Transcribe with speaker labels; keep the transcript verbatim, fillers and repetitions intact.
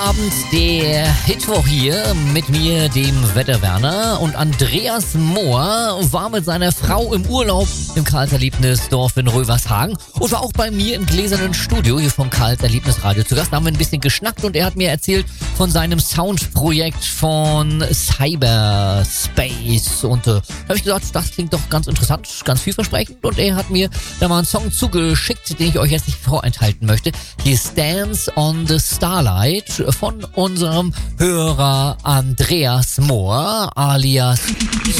Speaker 1: Abend der Hitwoch hier mit mir, dem Wetterwerner, und Andreas Mohr war mit seiner Frau im Urlaub im Karls-Erlebnis-Dorf in Rövershagen und war auch bei mir im gläsernen Studio hier vom Karls-Erlebnis-Radio zu Gast. Da haben wir ein bisschen geschnackt und er hat mir erzählt von seinem Soundprojekt von Cyberspace und äh, da habe ich gesagt, das klingt doch ganz interessant, ganz vielversprechend, und er hat mir da mal einen Song zugeschickt, den ich euch jetzt nicht vorenthalten möchte. Hier ist Dance on the Starlight von unserem Hörer Andreas Mohr alias